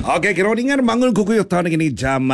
Okey, kita dengar manggul kuku tahun ini jam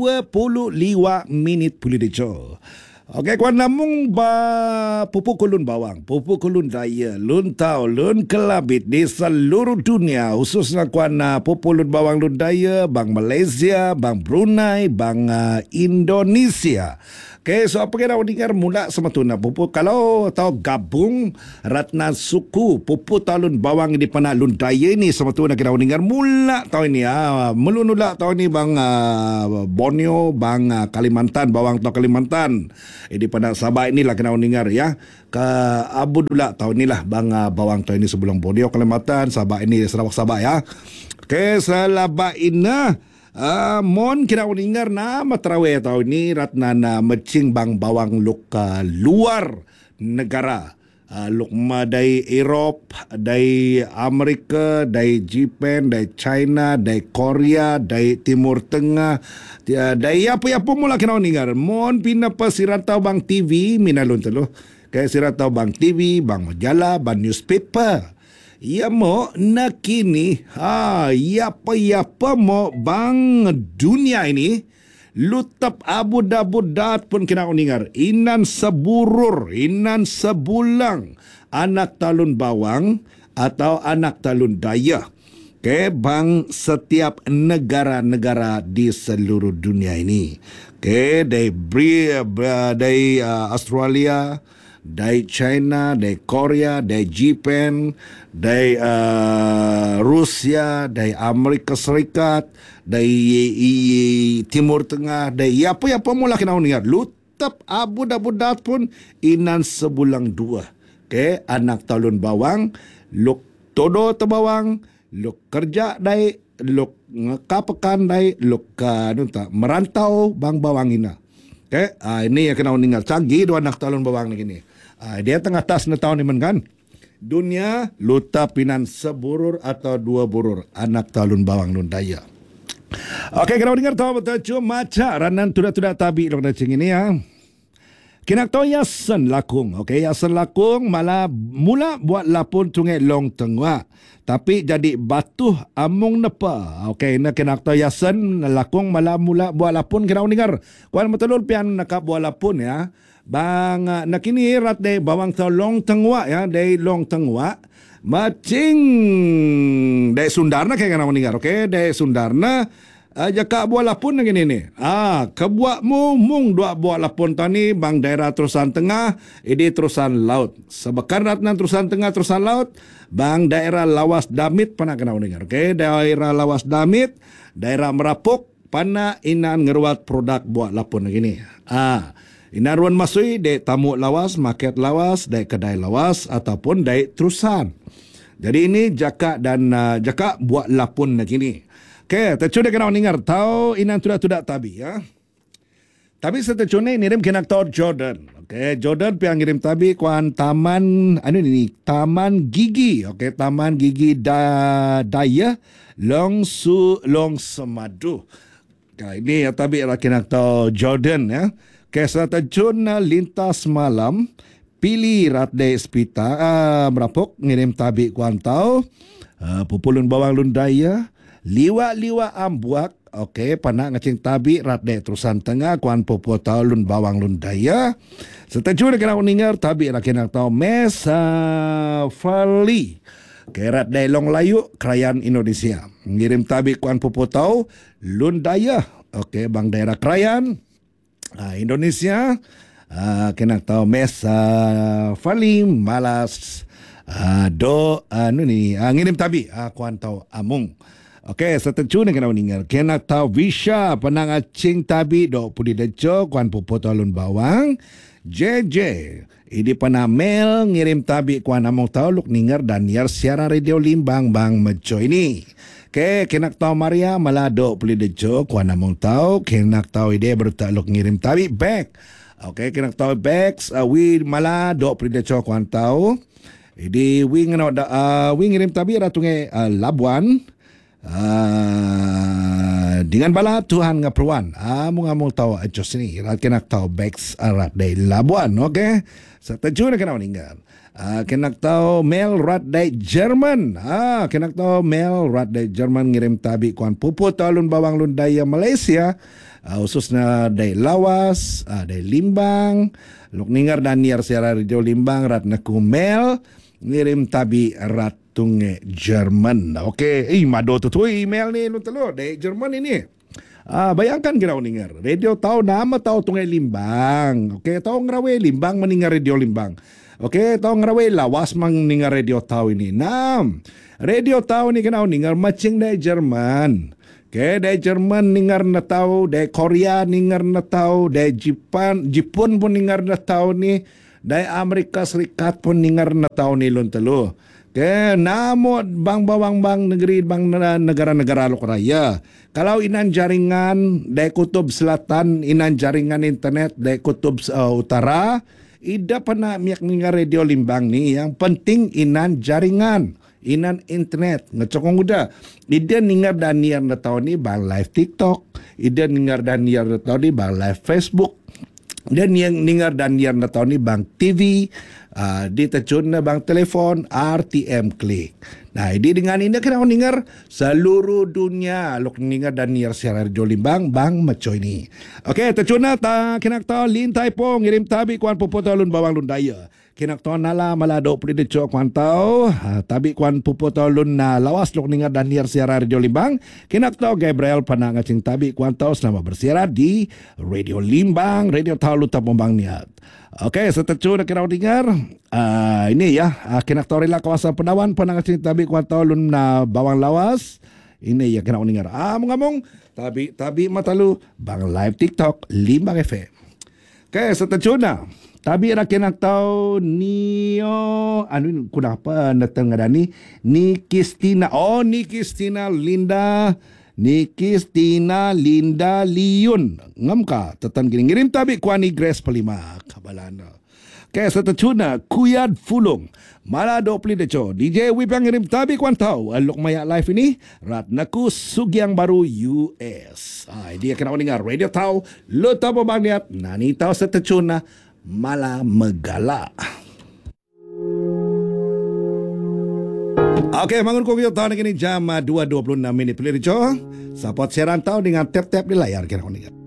25 pulih dejo. Okey, kuan namung pupuk kulun bawang, pupuk kulun daya, lun tau, lun kelabit di seluruh dunia, khususnya kuan pupuk kulun bawang lun daya, bang Malaysia, bang Brunei, bang Indonesia. Okay, so apa kita dengar mula sematuna pupuk kalau tahu gabung ratna suku pupuk talun bawang di pana lun daya ni sematuna kita dengar mula tahun ini melunula tahun ini bang Borneo, bang Kalimantan, bawang tau Kalimantan di pana Sabah inilah kita dengar ya ke Abu Dula tahun inilah bang bawang tahun ini sebelum Borneo, Kalimantan, Sabah ini Sarawak Sabah ya. Okay, selaba ina mon kira uningar na matrawe tahun ni ratna na mecing bang bawang luka luar negara. Lukma dari Eropah, dari Amerika, dari Jepun, dari China, dari Korea, dari Timur Tengah, dari apa-apa mula kira uningar. Mon pinapa siratau bang TV minalun telu. Kaya siratau bang TV, bang majalah, bang newspaper. Ya mo nakini yapa mo bang dunia ini lutap abud-abudat pun kena uningar inan sebulang anak talun bawang atau anak talun daya ke bang setiap negara-negara di seluruh dunia ini ke dari Australia, dari China, dari Korea, dari Jepun, dari Rusia, dari Amerika Serikat, dari Timur Tengah, dari apa mula kena ingat. Lutap abud-abudat pun inan sebulang dua. Okay, anak talun bawang, luk todo te bawang, luk kerja dai, luk ngekapekan dai, luk merantau bang bawang ina. Okay, ini yang kena ingat. Canggih dua anak talun bawang ni gini. Dia tengah tas na tahun ni kan. Dunia luta pinan seburur atau dua burur anak talun bawang lun daya. Okey, kalau dengar tahu betul cuma ranan tuda-tuda tabi long dacing ini ya. Kinak tahu yasan lakung. Okey, yasan lakung malah mula buat lapun sungai long tengwa. Tapi jadi batuh amung nepa. Okey, nak kinak tahu yasan lakung malah mula buat lapun kira dengar. Kuan betul pian nak buat lapun ya. Bang nakini rat de bawang tau long tengwa ya, de long tengwa macing de Sundarna kaya kana meninggal. Okey, de Sundarna jaka buat lapun ngini ni. Kebuat mung dua buat lapun tani bang daerah terusan tengah, ini terusan laut. Sebekan ratna terusan tengah terusan laut, bang daerah Lawas Damit pana kana meninggal. Okey, daerah Lawas Damit, daerah Merapuk pana inan ngeruat produk buat lapun ngini. Inaruan masui de tamu lawas, market lawas, de kedai lawas ataupun de terusan. Jadi ini jaka dan jaka buat lapun nakini. Okey, tercuda kena dengar tahu inan tudak tabi ya. Tapi setecune ngirim kena tahu Jordan. Okey, Jordan piang ngirim tabi kuan taman Taman Gigi. Okey, Taman Gigi Daya Long Semadu. Ini ya tabi kena tahu Jordan ya. Kisah terjun lintas malam pilih rat de spita merapuk ngirim tabi kuantau pupulun bawang lun daya liwa ambuak. Okey, panak ngacing tabi rat de terusan tengah kuan pupu tau lun bawang lun daya seterjun kena uningar tabi kena tau Mesa Fali kerat de long layu Krayan Indonesia ngirim tabi kuan pupu tau lun daya. Okey, bang daerah Krayan Indonesia kena tahu Mesa Fali malas ngirim tabi kuan tahu amung. Okey, setercu ni kena meninggal. Kena tahu Visha penang acing tabi do pudi dejo kuan pupu talun bawang. JJ ini pernah mail ngirim tabi kuan amung tahu luk ningar dan niar siaran radio limbang bang mejo ini. Okay, kenak tahu Maria malado puli dejo kuan among tahu kenak tahu ide bertakluk ngirim tabi back. Okay, kenak tahu bags we malado puli dejo kuan tahu ide we ngirim tabi ratunge Labuan dengan bala Tuhan ngaperuan among tahu ajos ni rat kenak tahu bags arat de Labuan. Okay, setuju nak kena meninggal. Kinak tahu Mel rat dari Jerman. Kinak tahu Mel rat dari Jerman ngirim tabi kuan puput alun bawang lun daya Malaysia. Khususnya dari Lawas, dari Limbang. Luk ningar dan niar siara radio Limbang rat naku Mel ngirim tabi rat tunge Jerman. Okey, mado tu email ni lu telo dari Jerman ini. Bayangkan kira ningar. Radio tahu nama tahu tunge Limbang. Okey, tahu ngerawe Limbang meningar radio Limbang. Okey, tahu ngerawe Lawas meningar radio tahu ini. Radio tahu ni kena ningar macing dari Jerman. Okey, dari Jerman ningar na tahu, dari Korea ningar na tahu, dari Jepun pun ningar na tahu ni, dari Amerika Serikat pun ningar na tahu ni lun telu. Okey, namo bang negeri bang negara-negara lok raya. Kalau inan jaringan dari kutub selatan, inan jaringan internet dari kutub utara, ida pernah miak ningar radio Limbang ni. Yang penting inan jaringan, inan internet. Ngecokong udah. Ida ningar dan niar na tahu ni bang live TikTok. Ida ningar dan niar na tahu ni bang live Facebook. Dan yang ningar dan niar na tahu ni bang TV. Di terjun na bang telefon RTM Klik. Nah, ini dengan ini kena ningar seluruh dunia lok ningar dan niar siara radio Limbang bang maco ini. Okey, terjun na ta kinak tahu lintai po ngirim tabi kuan puputolun bawang lun daya. Kinak tahu nala malado puli de cok kuan tahu tabi kuan puputolun na Lawas lok ningar dan niar siara radio Limbang. Kinak tahu Gabriel panang ngacing tabi kuan tahu selama bersiara di radio Limbang, radio tahu luta pombang niat. Okey, setercu nak kira dengar. Ini ya, kinak tahu rela kawasan Pendawan panang ngacing tabi kuan tahu lun na bawang Lawas. Ini ya kena dengar. Mengamong tabi matalu bang live TikTok Limbang FM. Okey, setercu na. Tabi rakinak tahu Nio kunapa datang ada ni Nikistina. Nikistina Linda Liun. Ngamka tetan gini ngirim tabi kuani Grace Pelima kabalana. Kaya setecuna Kuyad Fulung. Mala 20 deco. DJ Wipang ngirim tabi kuan tahu. Alok maya live ini Ratnaku Sugyang Baru US. Dia kena dengar radio tahu. Lo tahu bang niat. Nani tahu setecuna Mala Megala. Okey, bangun ko kita tahu ni jam 2.26 minit. Pilih rico. Support siaran tahu dengan tap-tap di layar kira-kira.